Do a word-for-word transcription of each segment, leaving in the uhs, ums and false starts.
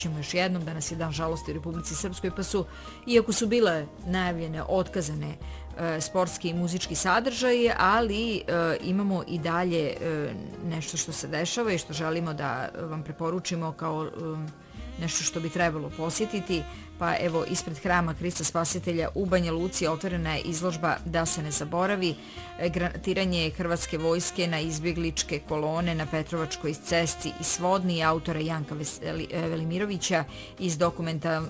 ćemo još jednom, danas je dan žalosti u Republici Srpskoj, pa su, iako su bile najavljene otkazane e, sportski i muzički sadržaji, ali e, imamo i dalje e, nešto što se dešava i što želimo da vam preporučimo kao e, nešto što bi trebalo posjetiti. Pa evo, ispred hrama Hrista Spasitelja u Banja Luci otvorena je izložba Da se ne zaboravi, granatiranje Hrvatske vojske na izbjegličke kolone na Petrovačkoj cesti i Svodni autora Janka Velimirovića iz dokumenta,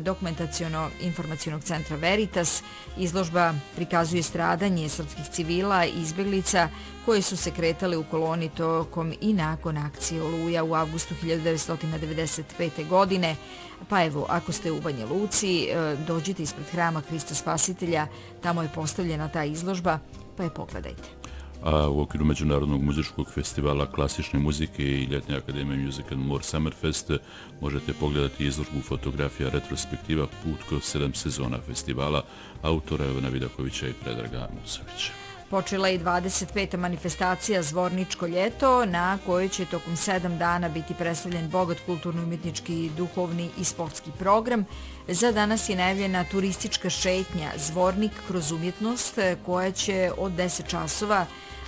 dokumentaciono-informacionog centra Veritas. Izložba prikazuje stradanje srpskih civila i izbjeglica koje su se kretale u koloni tokom i nakon akcije Oluja u avgustu hiljadu devetsto devedeset pete. godine. Pa evo, ako ste u Banja Luci, dođite ispred hrama Hrista Spasitelja, tamo je postavljena ta izložba, pa je pogledajte. A u okviru Međunarodnog muzičkog festivala klasične muzike i Ljetne akademije Music and More Summerfest možete pogledati izložbu fotografija retrospektiva Put kroz sedam sezona festivala autora Jovana Vidakovića i Predraga Musovića. Počela je i dvadeset peta manifestacija Zvorničko ljeto, na kojoj će tokom sedam dana biti predstavljen bogat kulturno-umjetnički, duhovni i sportski program. Za danas je najavljena turistička šetnja Zvornik kroz umjetnost, koja će od deset časova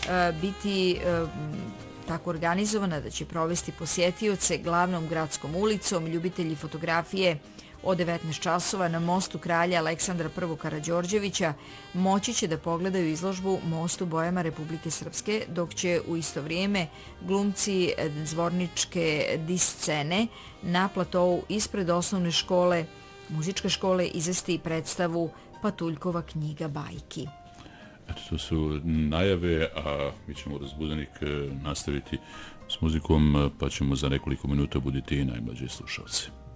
biti tako organizovana da će provesti posjetioce glavnom gradskom ulicom. Ljubitelji fotografije od devetnaest časova na mostu kralja Aleksandra prvog Karađorđevića moći će da pogledaju izložbu Most u bojama Republike Srpske, dok će u isto vrijeme glumci Zvorničke discene na platovu ispred osnovne škole, muzičke škole, izvesti predstavu Patuljkova knjiga bajki. Eto, to su najave, a mi ćemo Razbudenik nastaviti s muzikom, pa ćemo za nekoliko minuta buditi i najmlađi slušalci.